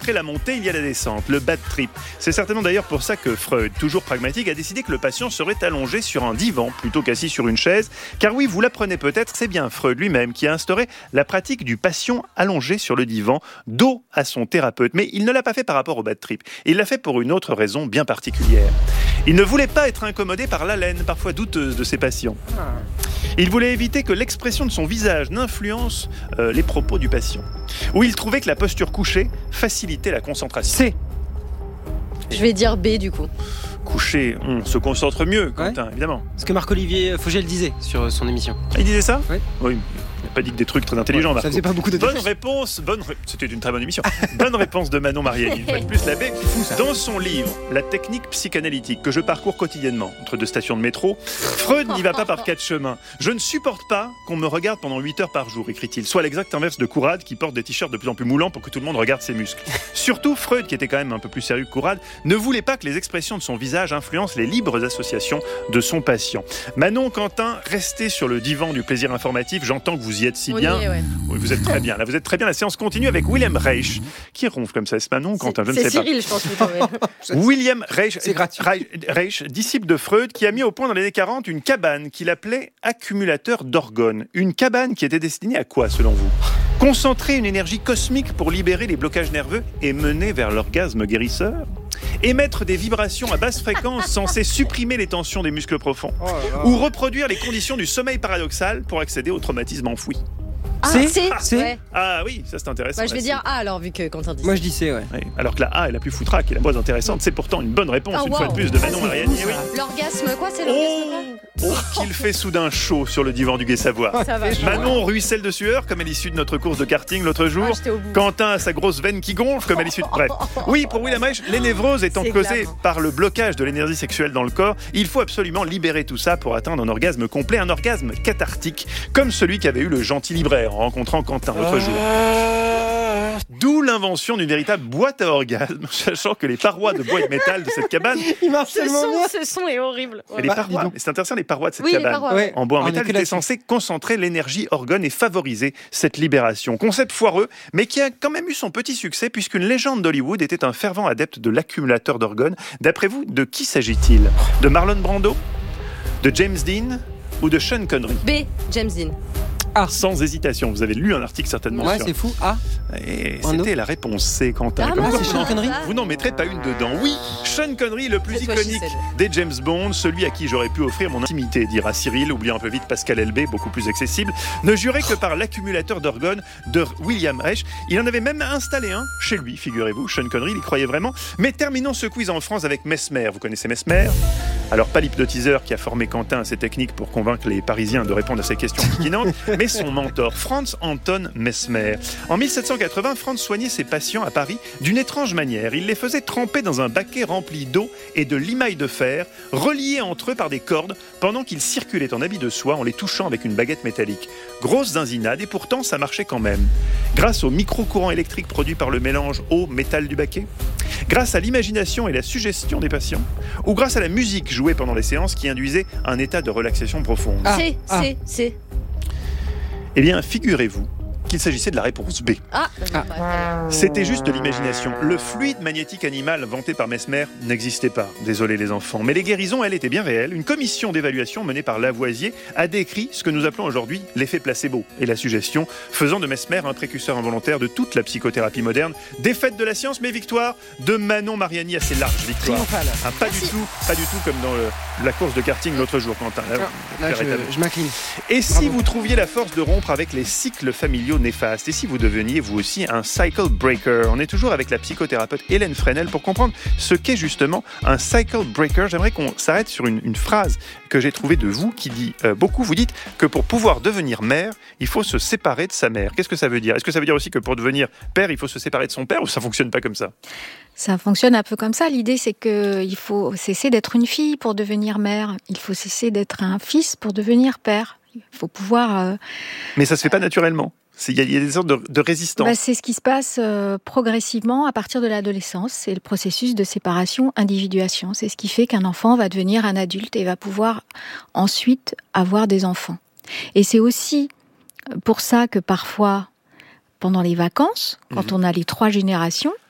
après la montée, il y a la descente, le bad trip. C'est certainement d'ailleurs pour ça que Freud, toujours pragmatique, a décidé que le patient serait allongé sur un divan plutôt qu'assis sur une chaise. Car oui, vous l'apprenez peut-être, c'est bien Freud lui-même qui a instauré la pratique du patient allongé sur le divan, dos à son thérapeute. Mais il ne l'a pas fait par rapport au bad trip. Il l'a fait pour une autre raison bien particulière. Il ne voulait pas être incommodé par l'haleine, parfois douteuse, de ses patients. Il voulait éviter que l'expression de son visage n'influence les propos du patient. Ou il trouvait que la posture couchée facilitait la concentration. C. Je vais dire B du coup. Couché, on se concentre mieux, Quentin, évidemment. Ce que Marc-Olivier Fogel disait sur son émission. Ah, il disait ça ? Oui. Oui. Il n'a pas dit que des trucs très intelligents, Marco. Ça faisait pas beaucoup de Bonne réponse. C'était une très bonne émission. Bonne réponse de Manon Mariani. Une fois de plus, la baie. Dans son livre, La technique psychanalytique, que je parcours quotidiennement, entre deux stations de métro, Freud n'y va pas par quatre chemins. Je ne supporte pas qu'on me regarde pendant 8 heures par jour, écrit-il. Soit l'exact inverse de Conrad, qui porte des t-shirts de plus en plus moulants pour que tout le monde regarde ses muscles. Surtout, Freud, qui était quand même un peu plus sérieux que Conrad, ne voulait pas que les expressions de son visage influencent les libres associations de son patient. Manon, Quentin, restez sur le divan du plaisir informatif. J'entends que vous y êtes si bien. Oui, vous êtes très bien. Là, vous êtes très bien. La séance continue avec William Reich. Qui ronfle comme ça? C'est Manon, Quentin? Je ne sais Cyril, pas. Cyril, je pense plutôt. William Reich, C'est gratuit. Reich, disciple de Freud, qui a mis au point dans les années 40 une cabane qu'il appelait accumulateur d'orgones. Une cabane qui était destinée à quoi, selon vous? Concentrer une énergie cosmique pour libérer les blocages nerveux et mener vers l'orgasme guérisseur? Émettre des vibrations à basse fréquence censées supprimer les tensions des muscles profonds? Ou reproduire les conditions du sommeil paradoxal pour accéder au traumatisme enfoui? C. Ouais. Ah oui, ça c'est intéressant. Bah, je vais dire A alors, vu que Quentin dit. Moi je dis C, ouais. Oui, alors que la A est la plus foutraque et la moins intéressante. C'est pourtant une bonne réponse, une fois de plus, de Manon Mariani. Oui. L'orgasme, quoi? C'est l'orgasme Qu'il fait soudain chaud sur le divan du Gai Savoir. Ça va. Manon ruisselle de sueur, comme à l'issue de notre course de karting l'autre jour. J'étais au bout. Quentin a sa grosse veine qui gonfle, comme à l'issue de... Bref. Oui, pour William Reich, les névroses étant C'est causées grave. par le blocage de l'énergie sexuelle dans le corps, il faut absolument libérer tout ça pour atteindre un orgasme complet, un orgasme cathartique, comme celui qu'avait eu le gentil libraire en rencontrant Quentin l'autre jour. D'où l'invention d'une véritable boîte à orgasme, sachant que les parois de bois et de métal de cette cabane, Il marche tellement bien. Ce son est horrible. et les Bah, parois, dis donc. c'est intéressant, les parois de cette Oui, les cabane parois. Ouais. en bois en On métal est que étaient là-dessus. censés concentrer l'énergie orgone et favoriser cette libération. Concept foireux, mais qui a quand même eu son petit succès puisqu'une légende d'Hollywood était un fervent adepte de l'accumulateur d'orgones. D'après vous, de qui s'agit-il? De Marlon Brando? De James Dean? Ou de Sean Connery? B. James Dean. Sans hésitation, vous avez lu un article certainement Ouais, sur... c'est fou. A. Et Brando. c'était la réponse C, Quentin. Ah, Comment mince, ça, c'est Sean Connery vous n'en mettrez pas une dedans. Oui, Sean Connery, le plus Cette fois-ci, iconique c'est des James Bond, celui à qui j'aurais pu offrir mon intimité, dira Cyril, oubliant un peu vite Pascal Elbé, beaucoup plus accessible, ne jurait que par l'accumulateur d'orgones de William Reich. Il en avait même installé un chez lui, figurez-vous. Sean Connery, il y croyait vraiment. Mais terminons ce quiz en France avec Mesmer. Vous connaissez Mesmer? Alors, pas l'hypnotiseur qui a formé Quentin à ces techniques pour convaincre les Parisiens de répondre à ces questions piquinantes, mais son mentor, Franz Anton Mesmer. En 1780, Franz soignait ses patients à Paris d'une étrange manière. Il les faisait tremper dans un baquet rempli d'eau et de limailles de fer, reliés entre eux par des cordes, pendant qu'ils circulaient en habit de soie en les touchant avec une baguette métallique. Grosse zinzinade, et pourtant ça marchait quand même. Grâce au micro-courant électrique produit par le mélange eau-métal du baquet, grâce à l'imagination et la suggestion des patients, ou grâce à la musique jouée pendant les séances qui induisait un état de relaxation profonde. C. Eh bien, figurez-vous qu'il s'agissait de la réponse B. C'était juste de l'imagination. Le fluide magnétique animal vanté par Mesmer n'existait pas. Désolé les enfants. Mais les guérisons, elles, étaient bien réelles. Une commission d'évaluation menée par Lavoisier a décrit ce que nous appelons aujourd'hui l'effet placebo et la suggestion, faisant de Mesmer un précurseur involontaire de toute la psychothérapie moderne. Défaite de la science, mais victoire de Manon Mariani, assez large victoire. Triomphale. Pas du tout comme dans la course de karting l'autre jour, Quentin. Là, je m'incline. Et si Bravo. vous trouviez la force de rompre avec les cycles familiaux néfastes, et si vous deveniez vous aussi un cycle breaker? On est toujours avec la psychothérapeute Hélène Fresnel pour comprendre ce qu'est justement un cycle breaker. J'aimerais qu'on s'arrête sur une phrase que j'ai trouvée de vous qui dit beaucoup. Vous dites que pour pouvoir devenir mère, il faut se séparer de sa mère. Qu'est-ce que ça veut dire? Est-ce que ça veut dire aussi que pour devenir père, il faut se séparer de son père, ou ça fonctionne pas comme ça? Ça fonctionne un peu comme ça. L'idée, c'est qu'il faut cesser d'être une fille pour devenir mère. Il faut cesser d'être un fils pour devenir père. Il faut pouvoir... Mais ça se fait pas naturellement. Il y a des sortes de résistance. C'est ce qui se passe progressivement à partir de l'adolescence. C'est le processus de séparation-individuation. C'est ce qui fait qu'un enfant va devenir un adulte et va pouvoir ensuite avoir des enfants. Et c'est aussi pour ça que parfois, pendant les vacances, quand on a les 3 générations,